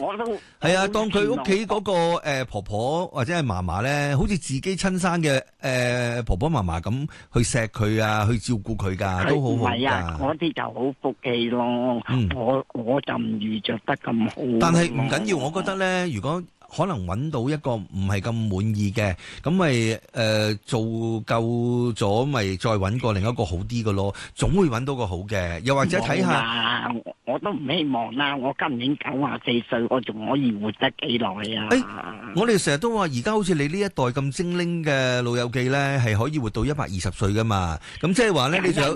我都係啊，當佢屋企嗰個婆婆或者係嫲嫲咧，好似自己親生嘅婆婆嫲嫲咁去錫佢啊，去照顧佢噶，都好好唔係啊， 噶。 嗰啲就好福氣咯。我就唔遇着得咁好。 但係唔緊要，我覺得咧，如果可能揾到一個唔係咁滿意嘅，咁咪做夠咗，咪再揾個另一個好啲嘅咯。總會揾到個好嘅，又或者睇下。 我都唔希望啦。我今年94歲，我仲可以活得幾耐啊？ 我哋成日都話，而家好似你呢一代咁精靈嘅老友記咧，係可以活到120歲噶嘛。咁即係話咧，你仲有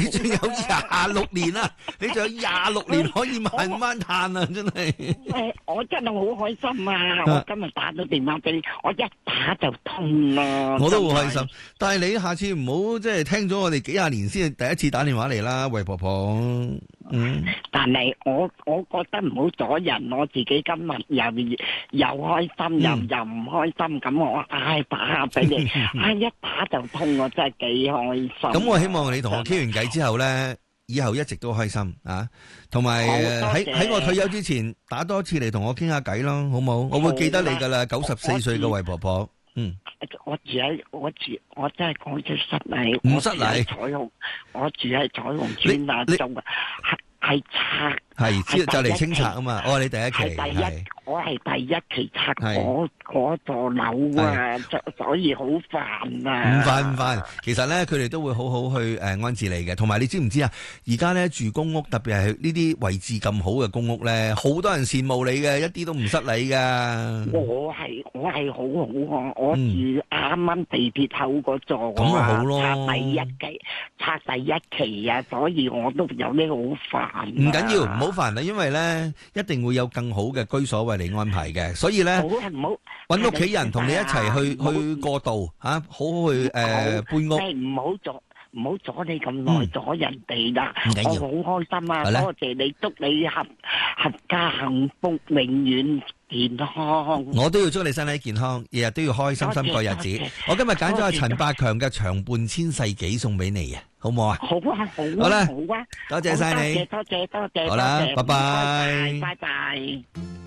26年啦，你仲有26年可以慢慢嘆啊！真係。 我真係好開心啊！我今日打咗電話俾你，我一打就通啦。 我都好開心，但係你下次唔好即係聽咗我哋幾廿年先第一次打電話嚟啦，喂婆婆。 但係我覺得唔好阻人，我自己今日又開心又唔開心，咁我打下俾你，一打就通，我真係幾開心。 咁我希望你同我傾完偈之後咧，以後一直都開心啊！同埋喺我退休之前打多次嚟同我傾下偈咯，好冇？我會記得你噶啦，94歲嘅維婆婆。 我真係講出失禮， 唔失禮。 我住喺彩虹村啊，仲係拆， 係就嚟清拆啊嘛！我話你第一期我係第一期拆嗰座樓啊，所以好煩啊！ 唔煩，其實咧佢哋都會好好去安置你嘅。同埋你知唔知啊？而家咧住公屋，特別係呢啲位置咁好嘅公屋咧，好多人羨慕你嘅，一啲都唔失禮噶。 我係好好啊！我住啱啱地鐵口嗰座啊， 咁咪好咯， 拆第一期啊，所以我都有呢個好煩。 唔緊要，唔好煩啦，因為咧一定會有更好嘅居所為你安排嘅，所以咧揾屋企人同你一齊去過渡嚇，好好去搬屋。 唔好阻你咁耐，阻人哋啦！我好開心啊，多謝你，祝你合家幸福，永遠健康。 我都要祝你身體健康，日日都要開心心過日子。我今日揀咗阿陳百強嘅《長伴千世紀》送俾你啊，好唔好啊？ 好啊， 好啦， 好啊， 多謝晒你， 多謝。 好啦，拜拜。 拜拜。